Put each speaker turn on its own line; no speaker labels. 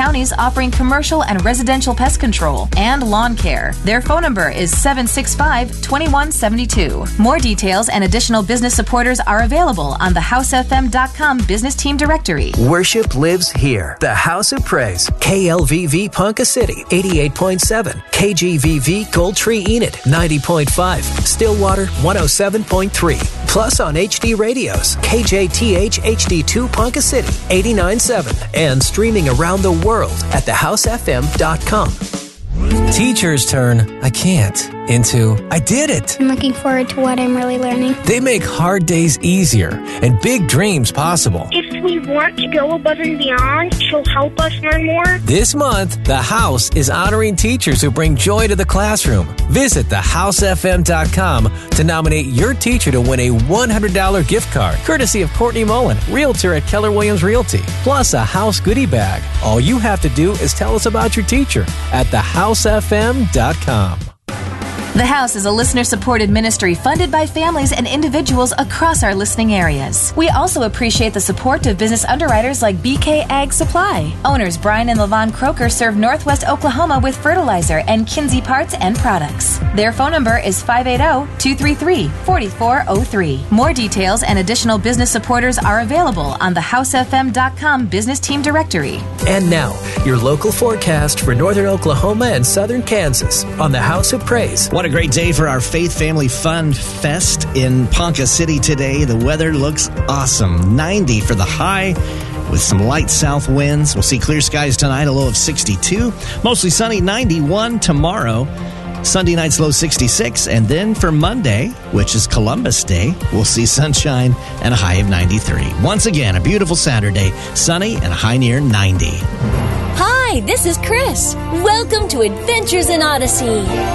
counties offering commercial and residential pest control and lawn care. Their phone number is 765-2172. More details and additional business supporters are available on the housefm.com business team directory.
Worship lives here. The House of Praise. KLVV Ponca City, 88.7. KGVV Gold Tree Enid, 90.5. Stillwater, 107.3. Plus on HD radios, KJTH HD2 Ponca City, 89.7. And streaming around the world at thehousefm.com.
Teachers turn I can't into I did it.
I'm looking forward to what I'm really learning.
They make hard days easier and big dreams possible.
If we want to go above and beyond, she'll help us learn more.
This month, the House is honoring teachers who bring joy to the classroom. Visit thehousefm.com to nominate your teacher to win a $100 gift card, courtesy of Courtney Mullen, Realtor at Keller Williams Realty, plus a House goodie bag. All you have to do is tell us about your teacher at thehousefm.com.
The House is a listener-supported ministry funded by families and individuals across our listening areas. We also appreciate the support of business underwriters like BK Ag Supply. Owners Brian and LaVon Croker serve Northwest Oklahoma with fertilizer and Kinsey parts and products. Their phone number is 580-233-4403. More details and additional business supporters are available on the housefm.com business team directory.
And now, your local forecast for northern Oklahoma and southern Kansas on the House of Praise.
What a great day for our Faith Family Fun Fest in Ponca City today. The weather looks awesome. 90 for the high with some light south winds. We'll see clear skies tonight, a low of 62. Mostly sunny, 91 tomorrow. Sunday night's low 66. And then for Monday, which is Columbus Day, we'll see sunshine and a high of 93. Once again, a beautiful Saturday, sunny and a high near 90.
Hi, this is Chris. Welcome to Adventures in Odyssey.